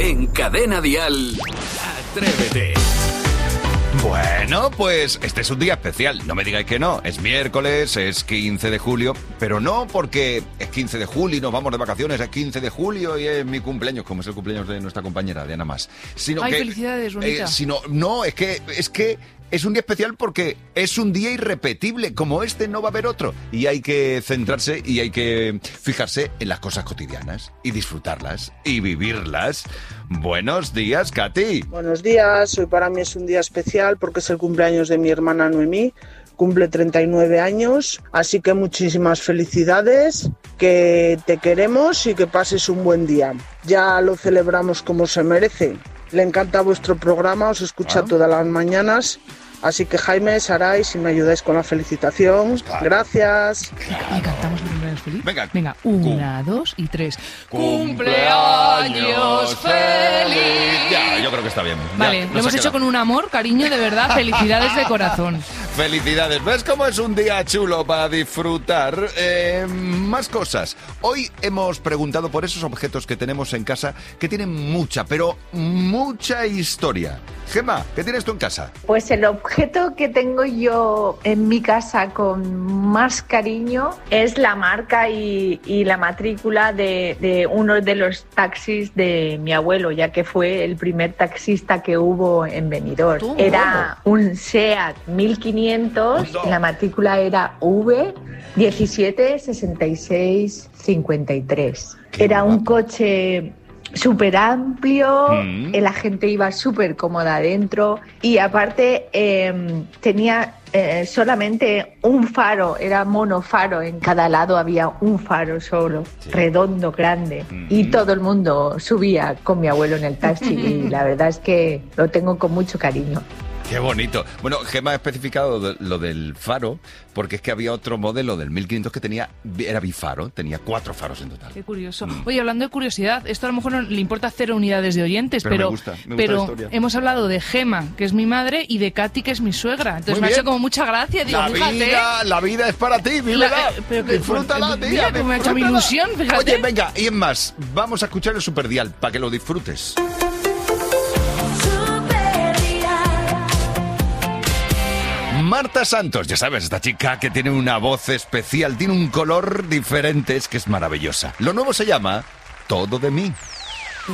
En Cadena Dial, Atrévete. Bueno, pues este es un día especial, no me digáis que no. Es miércoles, es 15 de julio, pero no porque es 15 de julio y nos vamos de vacaciones, es 15 de julio y es mi cumpleaños, como es el cumpleaños de nuestra compañera, de Ana Más. Ay, felicidades, bonita. Es que es un día especial porque es un día irrepetible, como este no va a haber otro. Y hay que centrarse y hay que fijarse en las cosas cotidianas y disfrutarlas y vivirlas. Buenos días, Katy. Buenos días, hoy para mí es un día especial porque es el cumpleaños de mi hermana Noemí, cumple 39 años, así que muchísimas felicidades, que te queremos y que pases un buen día. Ya lo celebramos como se merece. Le encanta vuestro programa, os escucha todas las mañanas. Así que Jaime, Saray, si me ayudáis con la felicitación, gracias. ¿Y cantamos el cumpleaños feliz? Venga, 1, 2 y 3. ¡Cumpleaños feliz! Ya, yo creo que está bien. Vale, lo hemos hecho con un amor, cariño, de verdad. Felicidades de corazón. Felicidades. ¿Ves cómo es un día chulo para disfrutar? Más cosas. Hoy hemos preguntado por esos objetos que tenemos en casa que tienen mucha, pero mucha historia. Gemma, ¿qué tienes tú en casa? Pues el objeto que tengo yo en mi casa con más cariño es la marca y la matrícula de uno de los taxis de mi abuelo, ya que fue el primer taxista que hubo en Benidorm. Era un SEAT 1500, la matrícula era V176653. Era un coche súper amplio, la gente iba súper cómoda adentro y aparte tenía solamente un faro, era monofaro, en cada lado había un faro solo, redondo, grande, y todo el mundo subía con mi abuelo en el taxi y la verdad es que lo tengo con mucho cariño. ¡Qué bonito! Bueno, Gemma ha especificado lo del faro, porque es que había otro modelo del 1500 que era bifaro, tenía 4 faros en total. Qué curioso. Oye, hablando de curiosidad, esto a lo mejor no le importa 0 unidades de oyentes, pero me gusta la historia. Hemos hablado de Gemma, que es mi madre, y de Katy, que es mi suegra. Entonces me ha hecho como mucha gracia. Digo, La vida es para ti, vívela. Disfrútala, tía. Mira, me ha hecho mi ilusión, fíjate. Oye, venga, y en más, vamos a escuchar el Superdial para que lo disfrutes. Marta Santos, ya sabes, esta chica que tiene una voz especial, tiene un color diferente, es que es maravillosa. Lo nuevo se llama Todo de mí.